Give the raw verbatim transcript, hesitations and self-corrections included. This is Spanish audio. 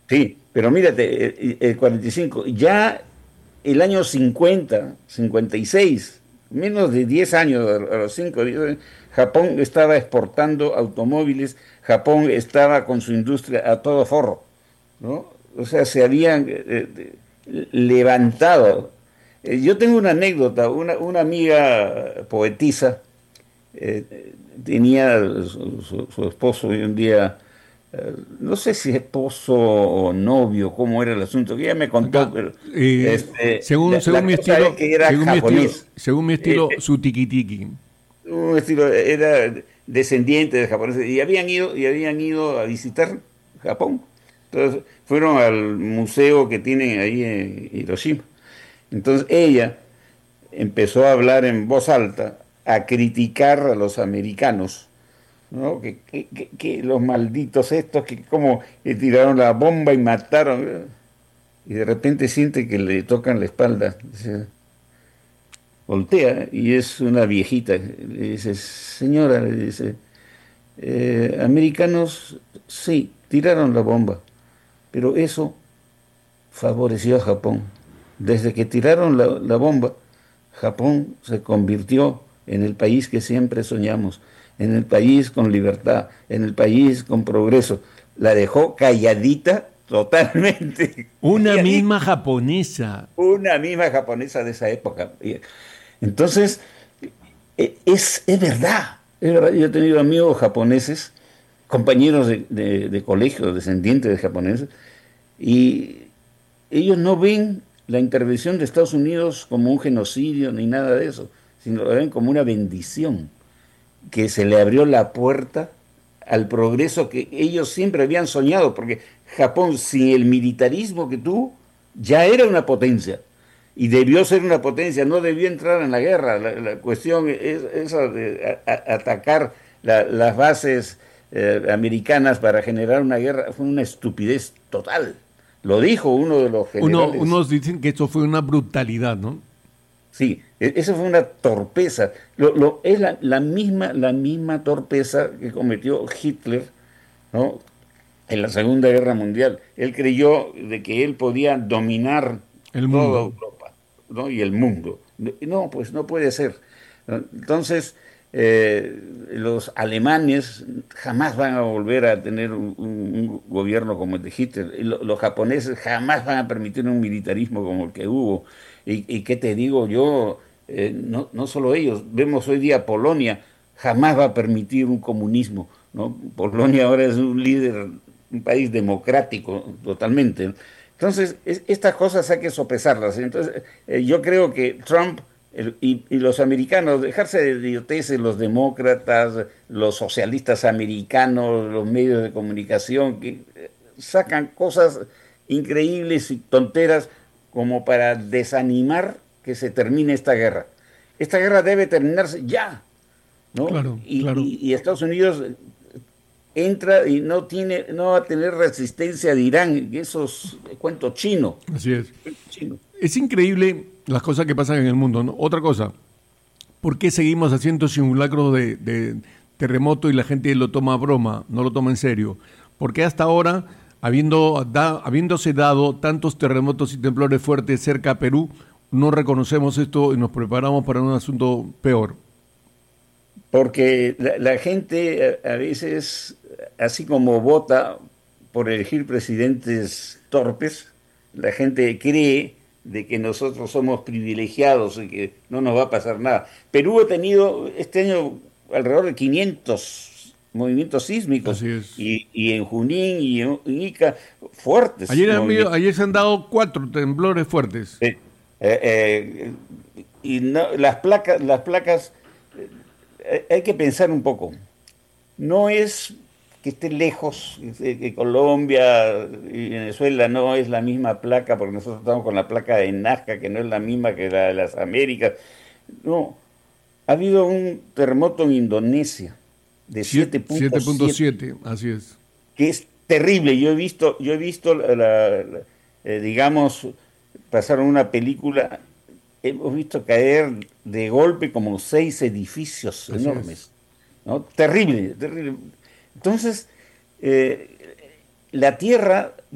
Sí, pero mírate, el, el cuarenta y cinco, ya el año cincuenta, cincuenta y seis, menos de diez años, a a los cinco, Japón estaba exportando automóviles, Japón estaba con su industria a todo forro, ¿no? O sea, se habían eh, eh, levantado. Eh, yo tengo una anécdota, una, una amiga poetisa, eh, tenía su, su- su esposo y un día, eh, no sé si esposo o novio, cómo era el asunto, que ella me contó, Acá, pero eh, este, según, la, según la mi cosa es estilo, que era según mi estilo, japonés. según mi estilo, Eh, su tiki tiki. un estilo, era descendiente de japoneses y habían ido, y habían ido a visitar Japón. Entonces fueron al museo que tienen ahí en Hiroshima. Entonces ella empezó a hablar en voz alta, a criticar a los americanos, ¿no? Que, que- que- que los malditos estos que como que tiraron la bomba y mataron. Y de repente siente que le tocan la espalda. Dice, voltea y es una viejita. Le dice, señora, le dice, "eh, americanos, sí, tiraron la bomba, pero eso favoreció a Japón. Desde que tiraron la, la bomba, Japón se convirtió en el país que siempre soñamos, en el país con libertad, en el país con progreso. La dejó calladita totalmente, Una calladita, misma japonesa. una misma japonesa de esa época. Y entonces, e- es, es verdad, es verdad. Yo he tenido amigos japoneses, compañeros de, de, de colegio, descendientes de japoneses, y ellos no ven la intervención de Estados Unidos como un genocidio ni nada de eso, sino lo ven como una bendición, que se le abrió la puerta al progreso que ellos siempre habían soñado, porque Japón, sin el militarismo que tuvo, ya era una potencia. Y debió ser una potencia, no debió entrar en la guerra. La, la cuestión es esa de a, a, atacar la, las bases eh, americanas para generar una guerra fue una estupidez total. Lo dijo uno de los Uno, generales. unos dicen que esto fue una brutalidad, ¿no? Sí, e- eso fue una torpeza. Lo, lo- es la, la misma, la misma torpeza que cometió Hitler, ¿no? En la Segunda Guerra Mundial. Él creyó de que él podía dominar El toda mundo. Europa, ¿no? Y el mundo. No, pues no puede ser. ¿No? Entonces, eh, los alemanes jamás van a volver a tener un, un- un gobierno como el de Hitler. Y lo- los japoneses jamás van a permitir un militarismo como el que hubo. Y, y qué te digo yo, Eh, no, no solo ellos, vemos hoy día Polonia, jamás va a permitir un comunismo, ¿no? Polonia ahora es un líder, un país democrático totalmente. Entonces, es- estas cosas hay que sopesarlas. Entonces, eh, yo creo que Trump el- y, y los americanos, dejarse de idioteces, los demócratas, los socialistas americanos, los medios de comunicación, que eh, sacan cosas increíbles y tonteras como para desanimar que se termine esta guerra. Esta guerra debe terminarse ya, ¿no? Claro, Y, claro. y- y Estados Unidos entra y no tiene, no va a tener resistencia de Irán, eso es cuento chino, Así es. chino. Es increíble las cosas que pasan en el mundo, ¿no? Otra cosa, ¿por qué seguimos haciendo simulacros de, de terremoto y la gente lo toma a broma, no lo toma en serio? ¿Por qué hasta ahora, habiendo, da- habiéndose dado tantos terremotos y temblores fuertes cerca a Perú, no reconocemos esto y nos preparamos para un asunto peor? Porque la, la gente a, a veces, así como vota por elegir presidentes torpes, la gente cree de que nosotros somos privilegiados y que no nos va a pasar nada. Perú ha tenido este año alrededor de quinientos movimientos sísmicos Así es. y, y en Junín y en Ica fuertes Ayer, han habido- movimientos. ayer se han dado cuatro temblores fuertes. Eh, eh, y no- las placas, las placas, eh, hay que pensar un poco. No es que esté lejos, que que Colombia y Venezuela no es la misma placa, porque nosotros estamos con la placa de Nazca, que no es la misma que la de las Américas. No, ha habido un terremoto en Indonesia de siete punto siete punto siete siete, así es. que es terrible. Yo he visto, yo he visto la, la- la- eh, digamos, pasaron una película, hemos visto caer de golpe como seis edificios Así es. enormes, ¿no? Terrible, terrible. Entonces, eh, la Tierra